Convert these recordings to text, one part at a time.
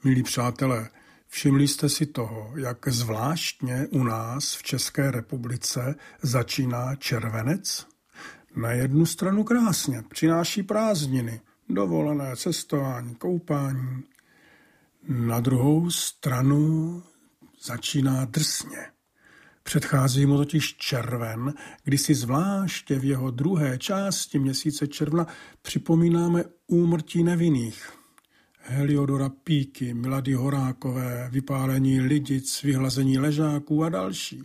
Milí přátelé, všimli jste si toho, jak zvláštně u nás v České republice začíná červenec? Na jednu stranu krásně, přináší prázdniny, dovolené, cestování, koupání. Na druhou stranu začíná drsně. Předchází mu totiž červen, kdy si zvláště v jeho druhé části měsíce června připomínáme úmrtí nevinných. Heliodora Píky, Milady Horákové, vypálení Lidic, vyhlazení Ležáků a další.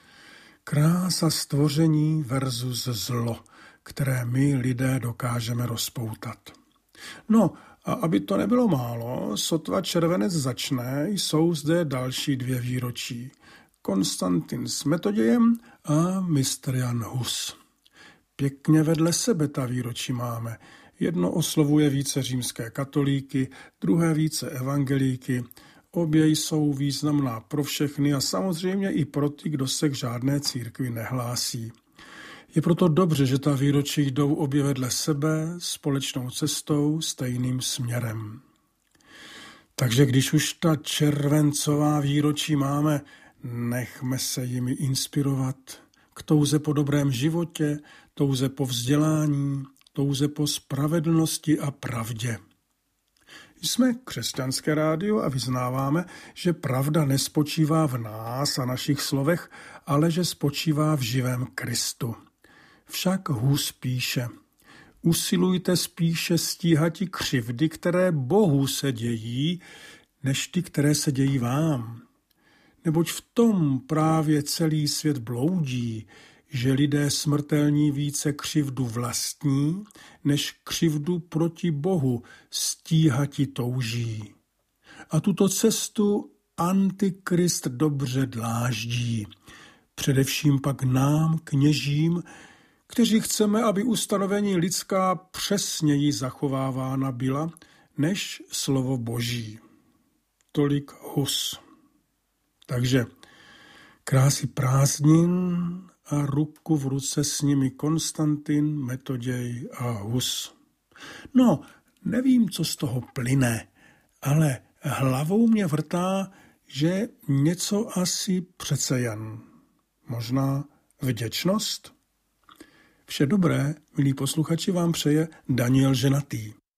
Krása stvoření versus zlo, které my lidé dokážeme rozpoutat. No a aby to nebylo málo, sotva červenec začne, jsou zde další 2 výročí. Konstantin s Metodějem a mistr Jan Hus. Pěkně vedle sebe ta výročí máme. Jedno oslovuje více římské katolíky, druhé více evangelíky. Obě jsou významná pro všechny a samozřejmě i pro ty, kdo se k žádné církvi nehlásí. Je proto dobře, že ta výročí jdou obě vedle sebe společnou cestou, stejným směrem. Takže když už ta červencová výročí máme, nechme se jimi inspirovat k touze po dobrém životě, touze po vzdělání, touze po spravedlnosti a pravdě. Jsme křesťanské rádio a vyznáváme, že pravda nespočívá v nás a našich slovech, ale že spočívá v živém Kristu. Však Hus píše: usilujte spíše stíhati křivdy, které Bohu se dějí, než ty, které se dějí vám. Neboť v tom právě celý svět bloudí, že lidé smrtelní více křivdu vlastní, než křivdu proti Bohu stíhati touží. A tuto cestu Antikrist dobře dláždí, především pak nám, kněžím, kteří chceme, aby ustanovení lidská přesněji zachovávána byla, než slovo Boží. Tolik Hus. Takže krásy prázdnin a ruku v ruce s nimi Konstantin, Metoděj a Hus. No, nevím, co z toho plyne, ale hlavou mě vrtá, že něco asi přece jen. Možná vděčnost? Vše dobré, milí posluchači, vám přeje Daniel Ženatý.